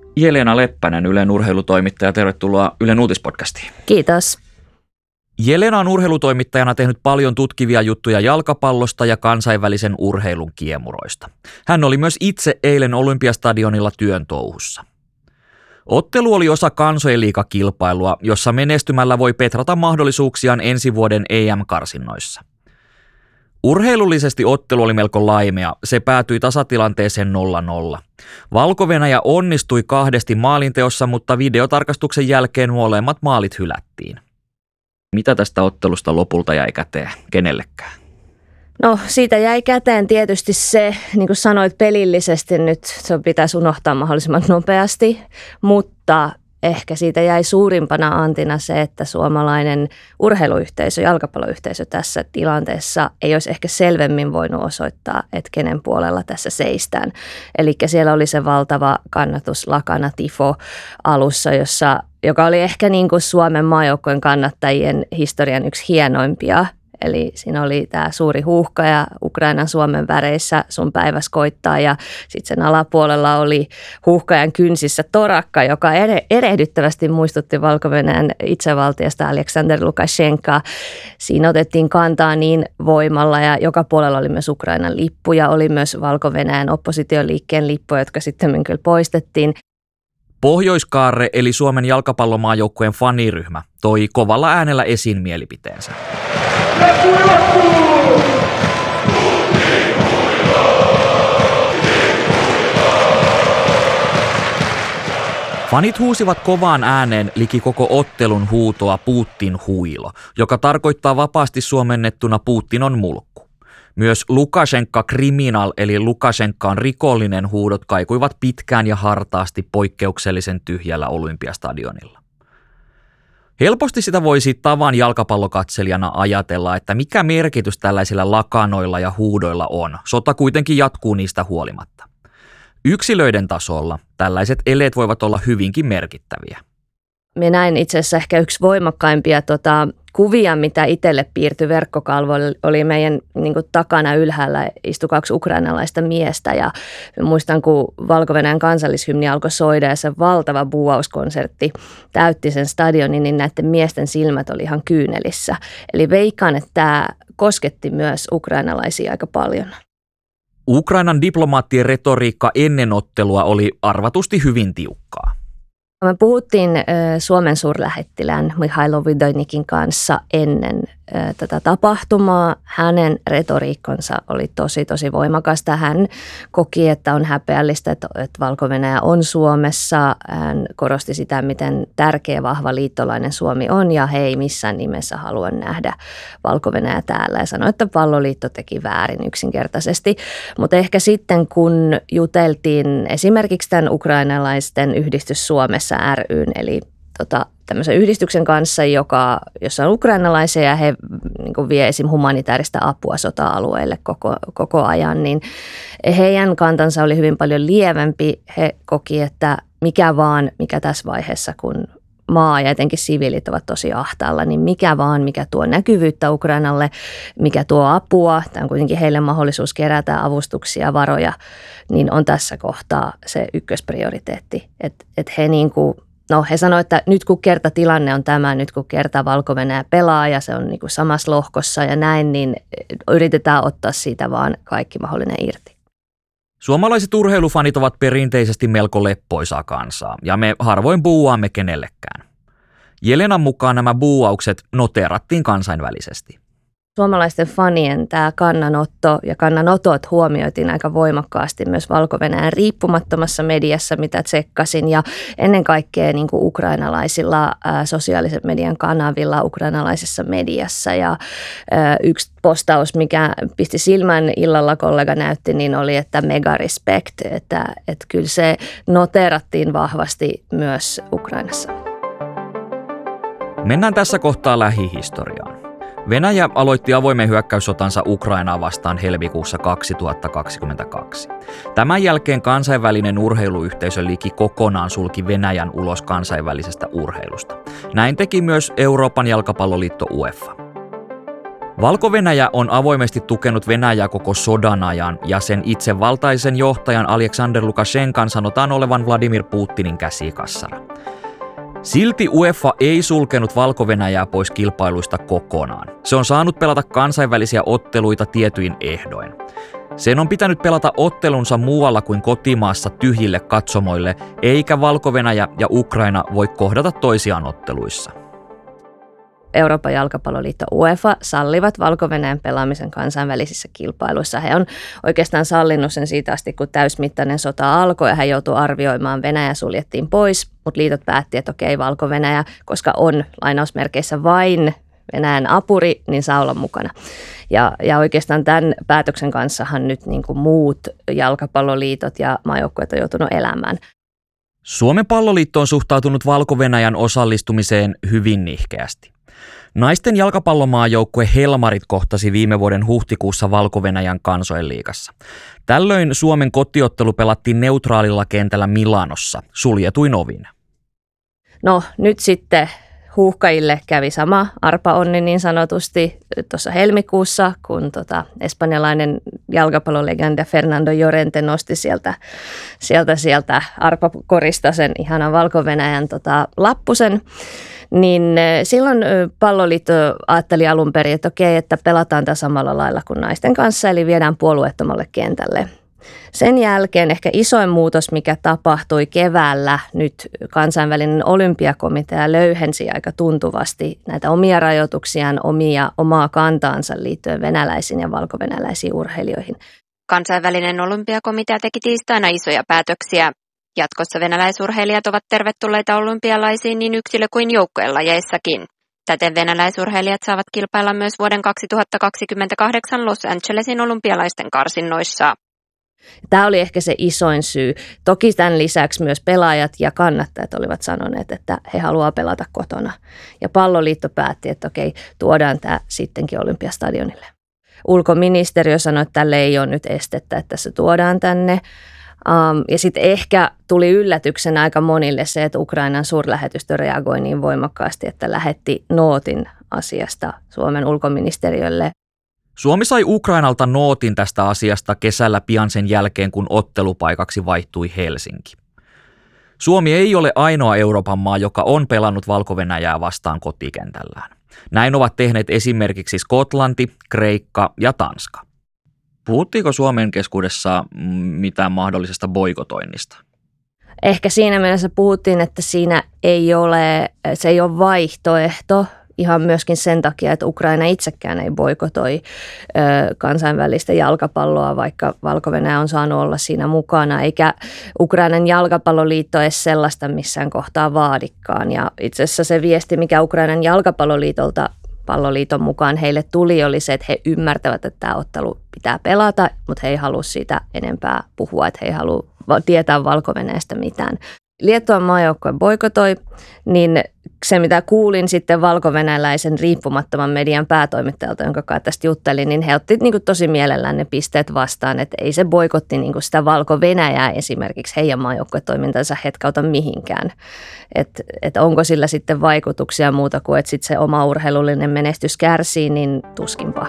Jelena Leppänen, Ylen urheilutoimittaja, tervetuloa Ylen uutispodcastiin. Kiitos. Jelena on urheilutoimittajana tehnyt paljon tutkivia juttuja jalkapallosta ja kansainvälisen urheilun kiemuroista. Hän oli myös itse eilen Olympiastadionilla työn touhussa. Ottelu oli osa kansojen liigakilpailua, jossa menestymällä voi petrata mahdollisuuksiaan ensi vuoden EM-karsinnoissa. Urheilullisesti ottelu oli melko laimea, se päätyi tasatilanteeseen 0-0. Valko-Venäjä onnistui 2 maalinteossa, mutta videotarkastuksen jälkeen molemmat maalit hylättiin. Mitä tästä ottelusta lopulta jäi käteen? Kenellekään? No siitä jäi käteen tietysti se, niin kuin sanoit pelillisesti nyt, se pitäisi unohtaa mahdollisimman nopeasti, mutta ehkä siitä jäi suurimpana antina se, että suomalainen urheiluyhteisö, jalkapalloyhteisö tässä tilanteessa ei olisi ehkä selvemmin voinut osoittaa, että kenen puolella tässä seistään. Eli siellä oli se valtava kannatuslakana tifo alussa, joka oli ehkä niin kuin Suomen maajoukkojen kannattajien historian yksi hienoimpia. Eli siinä oli tämä suuri huuhka ja Ukrainan Suomen väreissä sun päiväs koittaa ja sitten sen alapuolella oli huuhkajan kynsissä torakka, joka erehdyttävästi muistutti Valko-Venäjän itsevaltiasta Aleksandr Lukashenkaa. Siinä otettiin kantaa niin voimalla ja joka puolella oli myös Ukrainan lippu ja oli myös Valko-Venäjän oppositioliikkeen lippuja, jotka sitten kyllä poistettiin. Pohjoiskaarre eli Suomen jalkapallomaajoukkueen faniryhmä toi kovalla äänellä esiin mielipiteensä. Fanit huusivat kovaan ääneen liki koko ottelun huutoa Putin huilo, joka tarkoittaa vapaasti suomennettuna Putin on mulkku. Myös Lukashenka criminal eli Lukashenka on rikollinen huudot kaikuivat pitkään ja hartaasti poikkeuksellisen tyhjällä Olympiastadionilla. Helposti sitä voisi tavan jalkapallokatselijana ajatella, että mikä merkitys tällaisilla lakanoilla ja huudoilla on. Sota kuitenkin jatkuu niistä huolimatta. Yksilöiden tasolla tällaiset eleet voivat olla hyvinkin merkittäviä. Me näin itse asiassa ehkä yksi voimakkaimpia kuvia, mitä itselle piirtyi verkkokalvoille, oli meidän niin kuin takana ylhäällä istui 2 ukrainalaista miestä ja muistan, kun Valko-Venäjän kansallishymni alkoi soida ja se valtava buuauskonsertti täytti sen stadionin, niin näiden miesten silmät oli ihan kyynelissä. Eli veikkaan, että tämä kosketti myös ukrainalaisia aika paljon. Ukrainan diplomaattien retoriikka ennen ottelua oli arvatusti hyvin tiukkaa. Me puhuttiin Suomen suurlähettilään Mihailo Vydoinikin kanssa ennen tätä tapahtumaa. Hänen retoriikkonsa oli tosi voimakasta. Hän koki, että on häpeällistä, että Valko-Venäjä on Suomessa. Hän korosti sitä, miten tärkeä, vahva liittolainen Suomi on ja he ei missään nimessä halua nähdä Valko-Venäjä täällä. Ja sanoi, että Palloliitto teki väärin yksinkertaisesti. Mutta ehkä sitten, kun juteltiin esimerkiksi tämän ukrainalaisten yhdistys Suomessa ry:n, eli tämmöisen yhdistyksen kanssa, jossa on ukrainalaisia ja he niin kuin vie esim. Humanitaarista apua sota-alueille koko ajan, niin heidän kantansa oli hyvin paljon lievempi. He koki, että mikä tässä vaiheessa, kun maa ja etenkin siviilit ovat tosi ahtaalla, niin mikä tuo näkyvyyttä Ukrainalle, mikä tuo apua, tämä on kuitenkin heille mahdollisuus kerätä avustuksia, varoja, niin on tässä kohtaa se ykkösprioriteetti, että he niin kuin he sanoivat, että nyt kun kerta tilanne on tämä, nyt kun kerta Valko-Venäjä pelaa ja se on niin kuin samassa lohkossa ja näin, niin yritetään ottaa siitä vaan kaikki mahdollinen irti. Suomalaiset urheilufanit ovat perinteisesti melko leppoisaa kansaa ja me harvoin buuaamme kenellekään. Jelenan mukaan nämä buuaukset noteerattiin kansainvälisesti. Suomalaisten fanien tämä kannanotto ja kannanotot huomioitiin aika voimakkaasti myös Valko-Venäjän riippumattomassa mediassa, mitä tsekkasin, ja ennen kaikkea niin kuin ukrainalaisilla sosiaalisen median kanavilla, ukrainalaisessa mediassa. Ja yksi postaus, mikä pisti silmän illalla kollega näytti, niin oli, että mega respect, että kyllä se noteerattiin vahvasti myös Ukrainassa. Mennään tässä kohtaa lähihistoriaan. Venäjä aloitti avoimen hyökkäyssotansa Ukrainaa vastaan helmikuussa 2022. Tämän jälkeen kansainvälinen urheiluyhteisö liki kokonaan sulki Venäjän ulos kansainvälisestä urheilusta. Näin teki myös Euroopan jalkapalloliitto UEFA. Valko-Venäjä on avoimesti tukenut Venäjää koko sodan ajan ja sen itsevaltaisen johtajan Alexander Lukashenkan sanotaan olevan Vladimir Putinin käsikassara. Silti UEFA ei sulkenut Valko-Venäjää pois kilpailuista kokonaan. Se on saanut pelata kansainvälisiä otteluita tietyin ehdoin. Sen on pitänyt pelata ottelunsa muualla kuin kotimaassa tyhjille katsomoille, eikä Valko-Venäjä ja Ukraina voi kohdata toisiaan otteluissa. Euroopan jalkapalloliitto UEFA sallivat Valko-Venäjän pelaamisen kansainvälisissä kilpailuissa. He on oikeastaan sallinut sen siitä asti, kun täysmittainen sota alkoi ja he joutuu arvioimaan. Venäjä suljettiin pois, mutta liitot päätti, että okei, Valko-Venäjä, koska on lainausmerkeissä vain Venäjän apuri, niin saa olla mukana. Ja oikeastaan tämän päätöksen kanssahan nyt niin kuin muut jalkapalloliitot ja maajoukkueet on joutunut elämään. Suomen palloliitto on suhtautunut Valko-Venäjän osallistumiseen hyvin nihkeästi. Naisten jalkapallomaajoukkue Helmarit kohtasi viime vuoden huhtikuussa Valko-Venäjän kansojenliigassa. Tällöin Suomen kotiottelu pelattiin neutraalilla kentällä Milanossa, suljetuin ovin. No nyt sitten huuhkajille kävi sama arpaonni niin sanotusti tuossa helmikuussa, kun espanjalainen jalkapallolegenda Fernando Llorente nosti sieltä arpakorista sen ihanan Valko-Venäjän lappusen. Niin silloin palloliitto ajatteli alun perin, että okei, että pelataan tämä samalla lailla kuin naisten kanssa, eli viedään puolueettomalle kentälle. Sen jälkeen ehkä isoin muutos, mikä tapahtui keväällä, nyt kansainvälinen olympiakomitea löyhensi aika tuntuvasti näitä omia rajoituksiaan, omaa kantaansa liittyen venäläisiin ja valkovenäläisiin urheilijoihin. Kansainvälinen olympiakomitea teki tiistaina isoja päätöksiä. Jatkossa venäläisurheilijat ovat tervetulleita olympialaisiin niin yksilö- kuin joukkojen lajeissakin. Täten venäläisurheilijat saavat kilpailla myös vuoden 2028 Los Angelesin olympialaisten karsinnoissa. Tämä oli ehkä se isoin syy. Toki tämän lisäksi myös pelaajat ja kannattajat olivat sanoneet, että he haluavat pelata kotona. Ja palloliitto päätti, että okei, tuodaan tämä sittenkin Olympiastadionille. Ulkoministeriö sanoi, että tälle ei ole nyt estettä, että se tuodaan tänne. Ja sitten ehkä tuli yllätyksenä aika monille se, että Ukrainan suurlähetystö reagoi niin voimakkaasti, että lähetti nootin asiasta Suomen ulkoministeriölle. Suomi sai Ukrainalta nootin tästä asiasta kesällä pian sen jälkeen, kun ottelupaikaksi vaihtui Helsinki. Suomi ei ole ainoa Euroopan maa, joka on pelannut Valko-Venäjää vastaan kotikentällään. Näin ovat tehneet esimerkiksi Skotlanti, Kreikka ja Tanska. Puhuttiinko Suomen keskuudessa mitään mahdollisesta boikotoinnista? Ehkä siinä mielessä puhuttiin, että se ei ole vaihtoehto ihan myöskin sen takia, että Ukraina itsekään ei boikotoi kansainvälistä jalkapalloa, vaikka Valko-Venäjä on saanut olla siinä mukana, eikä Ukrainan jalkapalloliitto edes sellaista missään kohtaa vaadikaan. Ja itse asiassa se viesti, mikä Ukrainan jalkapalloliitolta palloliiton mukaan heille tuli, oli se, että he ymmärtävät, että tämä ottelu pitää pelata, mutta he ei halua siitä enempää puhua, että he ei halua tietää Valko-Venäjästä mitään. Liettuan maajoukkue boikotoi, niin se mitä kuulin sitten valko-venäläisen riippumattoman median päätoimittajalta, jonka kanssa tästä juttelin, niin he otti niin tosi mielellään ne pisteet vastaan, että ei se boikotti niin sitä Valko-Venäjää esimerkiksi heidän maajoukkuetoimintansa hetkauta mihinkään. Että onko sillä sitten vaikutuksia muuta kuin, että sitten se oma urheilullinen menestys kärsii, niin tuskinpa.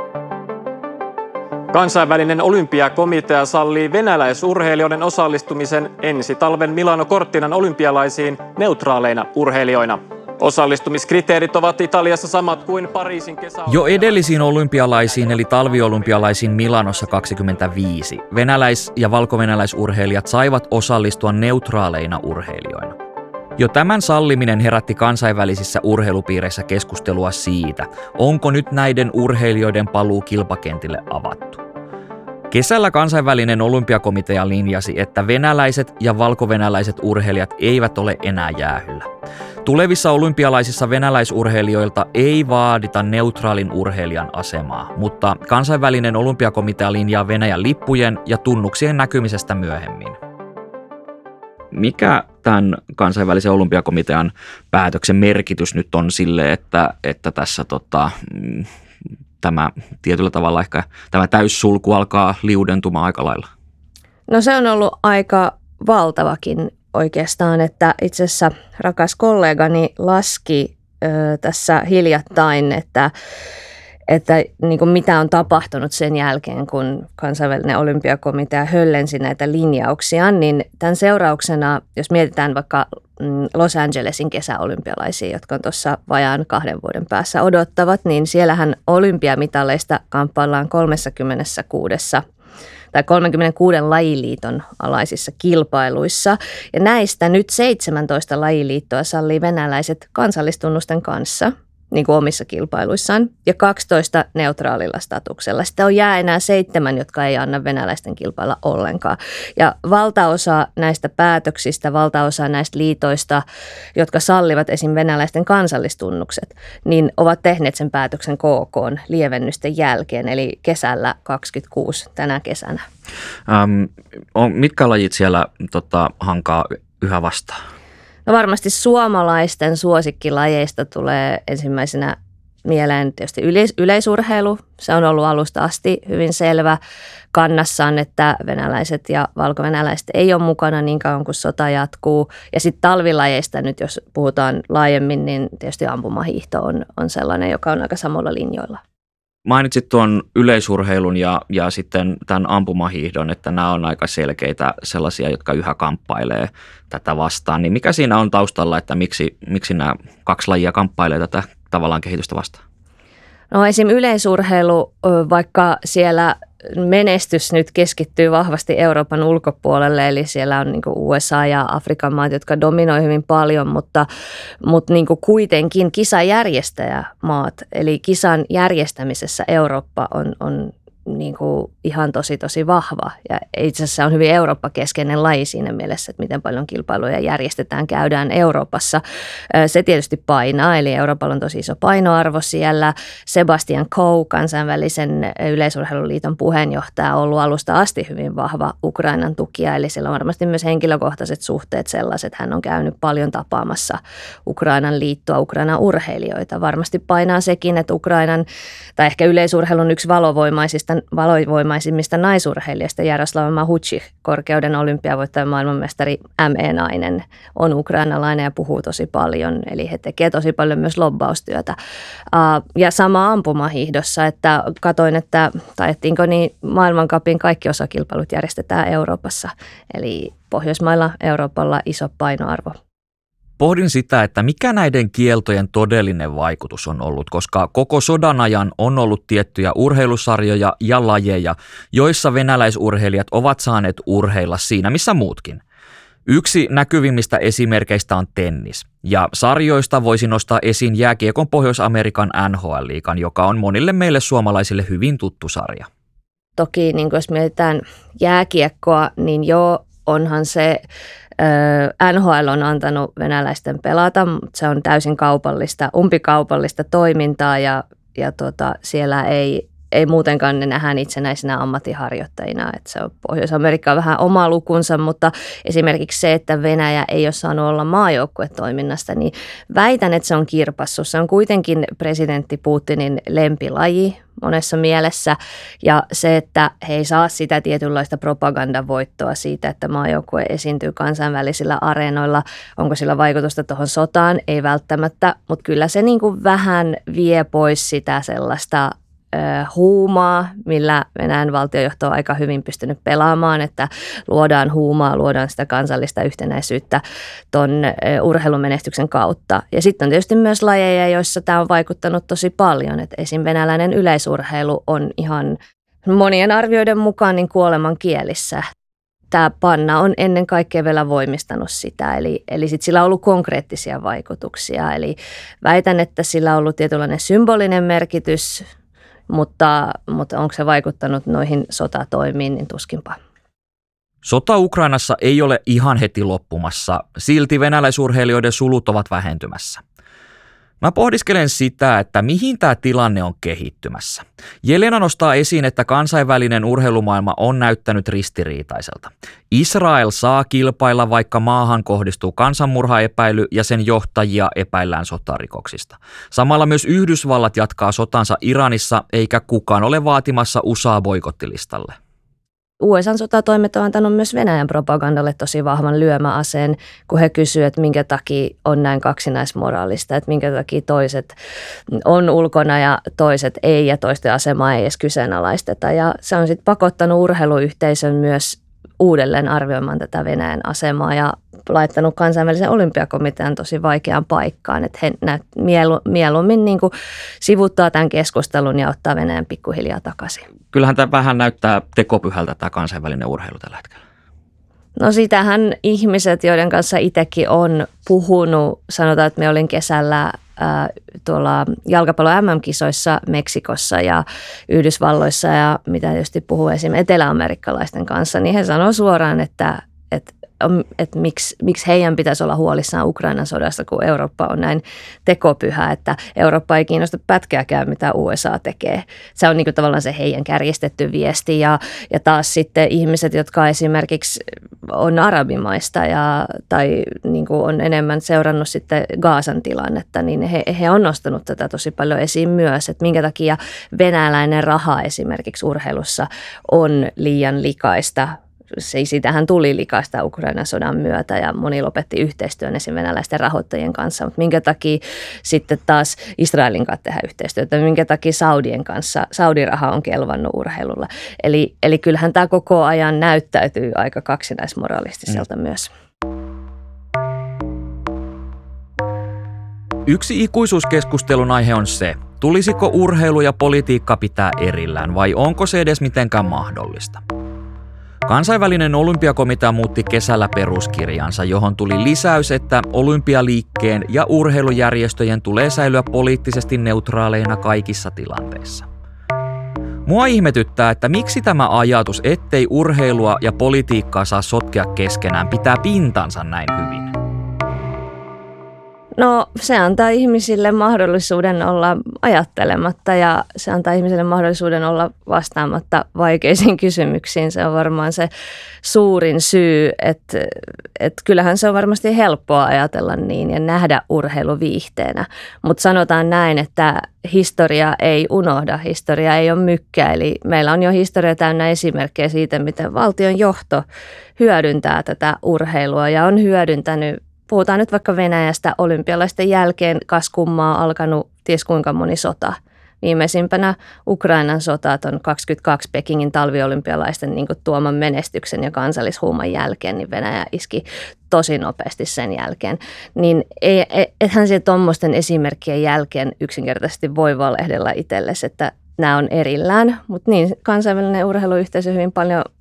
Kansainvälinen olympiakomitea sallii venäläisurheilijoiden osallistumisen ensi talven Milano Cortinan olympialaisiin neutraaleina urheilijoina. Osallistumiskriteerit ovat Italiassa samat kuin Pariisin Jo edellisiin olympialaisiin eli talviolympialaisiin Milanossa 25 venäläis- ja valkovenäläisurheilijat saivat osallistua neutraaleina urheilijoina. Jo tämän salliminen herätti kansainvälisissä urheilupiireissä keskustelua siitä, onko nyt näiden urheilijoiden paluu kilpakentille avattu. Kesällä kansainvälinen olympiakomitea linjasi, että venäläiset ja valkovenäläiset urheilijat eivät ole enää jäähyllä. Tulevissa olympialaisissa venäläisurheilijoilta ei vaadita neutraalin urheilijan asemaa, mutta kansainvälinen olympiakomitea linjaa Venäjän lippujen ja tunnuksien näkymisestä myöhemmin. Mikä tämän kansainvälisen olympiakomitean päätöksen merkitys nyt on sille, että tässä tämä tietyllä tavalla ehkä tämä täyssulku alkaa liudentumaan aika lailla? No se on ollut aika valtavakin oikeastaan, että itse asiassa rakas kollegani laski tässä hiljattain, että niin kuin mitä on tapahtunut sen jälkeen, kun kansainvälinen olympiakomitea höllensi näitä linjauksia, niin tämän seurauksena, jos mietitään vaikka Los Angelesin kesäolympialaisia, jotka on tuossa vajaan 2 vuoden päässä odottavat, niin siellähän olympiamitaleista kamppaillaan 36 lajiliiton alaisissa kilpailuissa. Ja näistä nyt 17 lajiliittoa sallii venäläiset kansallistunnusten kanssa, niin kuin omissa kilpailuissaan, ja 12 neutraalilla statuksella. Sitten on jää enää 7, jotka ei anna venäläisten kilpailla ollenkaan. Ja valtaosa näistä päätöksistä, valtaosa näistä liitoista, jotka sallivat esim. Venäläisten kansallistunnukset, niin ovat tehneet sen päätöksen KK:n lievennysten jälkeen, eli kesällä 26 tänä kesänä. Mitkä lajit siellä hankaa yhä vastaan? No varmasti suomalaisten suosikkilajeista tulee ensimmäisenä mieleen tietysti yleisurheilu. Se on ollut alusta asti hyvin selvä kannassaan, että venäläiset ja valkovenäläiset ei ole mukana niin kauan kuin sota jatkuu. Ja sitten talvilajeista nyt, jos puhutaan laajemmin, niin tietysti ampumahiihto on sellainen, joka on aika samalla linjoilla. Mainitsit tuon yleisurheilun ja sitten tämän ampumahiihdon, että nämä on aika selkeitä sellaisia, jotka yhä kamppailee tätä vastaan. Niin mikä siinä on taustalla, että miksi nämä 2 lajia kamppailee tätä tavallaan kehitystä vastaan? No esim. Yleisurheilu, vaikka siellä menestys nyt keskittyy vahvasti Euroopan ulkopuolelle, eli siellä on niin kuin USA ja Afrikan maat, jotka dominoi hyvin paljon, mutta niin kuin kuitenkin kisajärjestäjämaat, eli kisan järjestämisessä Eurooppa on niin kuin ihan tosi vahva. Ja itse asiassa on hyvin Eurooppa-keskeinen laji siinä mielessä, että miten paljon kilpailuja järjestetään, käydään Euroopassa. Se tietysti painaa, eli Euroopalla on tosi iso painoarvo siellä. Sebastian Coe, kansainvälisen yleisurheiluliiton puheenjohtaja, on ollut alusta asti hyvin vahva Ukrainan tukija, eli siellä on varmasti myös henkilökohtaiset suhteet sellaiset. Hän on käynyt paljon tapaamassa Ukrainan liittoa, Ukrainan urheilijoita. Varmasti painaa sekin, että Ukrainan tai ehkä yleisurheilun yksi valovoimaisimmista naisurheilijoista Jaroslava Mahuchich, korkeuden olympiavoittaja maailmanmestari ME-nainen, on ukrainalainen ja puhuu tosi paljon. Eli he tekevät tosi paljon myös lobbaustyötä. Ja sama ampumahiihdossa, että katoin, että taidettiinko niin maailmancupin kaikki osakilpailut järjestetään Euroopassa. Eli Pohjoismailla Euroopalla iso painoarvo. Pohdin sitä, että mikä näiden kieltojen todellinen vaikutus on ollut, koska koko sodan ajan on ollut tiettyjä urheilusarjoja ja lajeja, joissa venäläisurheilijat ovat saaneet urheilla siinä, missä muutkin. Yksi näkyvimmistä esimerkkeistä on tennis, ja sarjoista voisi nostaa esiin jääkiekon Pohjois-Amerikan NHL-liigan, joka on monille meille suomalaisille hyvin tuttu sarja. Toki niin jos mietitään jääkiekkoa, niin joo, onhan se NHL on antanut venäläisten pelata, mutta se on täysin umpikaupallista toimintaa ja siellä ei muutenkaan ne nähdään itsenäisenä ammattiharjoittajina. Että se on Pohjois-Amerikka vähän oma lukunsa, mutta esimerkiksi se, että Venäjä ei ole saanut olla maajoukkuetoiminnasta, niin väitän, että se on kirpassu. Se on kuitenkin presidentti Putinin lempilaji monessa mielessä ja se, että he ei saa sitä tietynlaista propagandavoittoa siitä, että maajoukkue esiintyy kansainvälisillä areenoilla. Onko sillä vaikutusta tuohon sotaan? Ei välttämättä, mutta kyllä se niin kuin vähän vie pois sitä sellaista huumaa, millä Venäjän valtiojohto on aika hyvin pystynyt pelaamaan, että luodaan huumaa, luodaan sitä kansallista yhtenäisyyttä ton urheilumenestyksen kautta. Ja sitten on tietysti myös lajeja, joissa tämä on vaikuttanut tosi paljon, että esim. Venäläinen yleisurheilu on ihan monien arvioiden mukaan niin kuoleman kielissä. Tämä panna on ennen kaikkea vielä voimistanut sitä, eli sit sillä on ollut konkreettisia vaikutuksia, eli väitän, että sillä on ollut tietynlainen symbolinen merkitys, mutta onko se vaikuttanut noihin sotatoimiin, niin tuskinpa. Sota Ukrainassa ei ole ihan heti loppumassa, silti venäläisurheilijoiden sulut ovat vähentymässä. Mä pohdiskelen sitä, että mihin tämä tilanne on kehittymässä. Jelena nostaa esiin, että kansainvälinen urheilumaailma on näyttänyt ristiriitaiselta. Israel saa kilpailla, vaikka maahan kohdistuu kansanmurhaepäily ja sen johtajia epäillään sotarikoksista. Samalla myös Yhdysvallat jatkaa sotansa Iranissa, eikä kukaan ole vaatimassa USAa boikottilistalle. USA:n sotatoimet on antanut myös Venäjän propagandalle tosi vahvan lyömäaseen, kun he kysyvät, että minkä takia on näin kaksinaismoraalista, että minkä takia toiset on ulkona ja toiset ei ja toisten asemaa ei edes kyseenalaisteta. Ja se on sitten pakottanut urheiluyhteisön myös uudelleen arvioimaan tätä Venäjän asemaa ja laittanut kansainvälisen olympiakomitean tosi vaikeaan paikkaan, että he mieluummin niin kuin sivuttaa tämän keskustelun ja ottaa Venäjän pikkuhiljaa takaisin. Kyllähän tämä vähän näyttää tekopyhältä tämä kansainvälinen urheilu tällä hetkellä. No sitähän ihmiset, joiden kanssa itsekin on puhunut, sanotaan, että me olin kesällä tuolla jalkapallon MM-kisoissa Meksikossa ja Yhdysvalloissa ja mitä tietysti puhuu esimerkiksi eteläamerikkalaisten kanssa, niin he sanoo suoraan, että miksi heidän pitäisi olla huolissaan Ukrainan sodasta, kun Eurooppa on näin tekopyhä, että Eurooppa ei kiinnosta pätkääkään, mitä USA tekee. Se on niin kuin tavallaan se heidän kärjistetty viesti ja taas sitten ihmiset, jotka esimerkiksi on arabimaista tai niin kuin on enemmän seurannut sitten Gazan tilannetta, niin he on nostanut tätä tosi paljon esiin myös, että minkä takia venäläinen raha esimerkiksi urheilussa on liian likaista. Siitähän tuli likaista Ukrainan sodan myötä ja moni lopetti yhteistyön esimerkiksi venäläisten rahoittajien kanssa, mutta minkä takia sitten taas Israelin kanssa tehdään yhteistyötä, minkä takia Saudien kanssa, Saudi-raha on kelvannut urheilulla. Eli kyllähän tämä koko ajan näyttäytyy aika kaksinaismoralistiselta myös. Yksi ikuisuuskeskustelun aihe on se, tulisiko urheilu ja politiikka pitää erillään vai onko se edes mitenkään mahdollista? Kansainvälinen olympiakomitea muutti kesällä peruskirjansa, johon tuli lisäys, että olympialiikkeen ja urheilujärjestöjen tulee säilyä poliittisesti neutraaleina kaikissa tilanteissa. Mua ihmetyttää, että miksi tämä ajatus, ettei urheilua ja politiikkaa saa sotkea keskenään, pitää pintansa näin hyvin. No se antaa ihmisille mahdollisuuden olla ajattelematta ja se antaa ihmisille mahdollisuuden olla vastaamatta vaikeisiin kysymyksiin. Se on varmaan se suurin syy, että kyllähän se on varmasti helppoa ajatella niin ja nähdä urheilu viihteenä. Mutta sanotaan näin, että historia ei unohda, historia ei ole mykkä. Eli meillä on jo historia täynnä esimerkkejä siitä, miten valtion johto hyödyntää tätä urheilua ja on hyödyntänyt. Puhutaan nyt vaikka Venäjästä olympialaisten jälkeen, kas kummaa alkanut ties kuinka moni sota. Viimeisimpänä Ukrainan sota on 22 Pekingin talviolympialaisten niin kuin tuoman menestyksen ja kansallishuuman jälkeen, niin Venäjä iski tosi nopeasti sen jälkeen. Niin ethän se tuommoisten esimerkkien jälkeen yksinkertaisesti voi valehdella itsellesi, että nämä on erillään, mutta niin kansainvälinen urheiluyhteisö hyvin paljon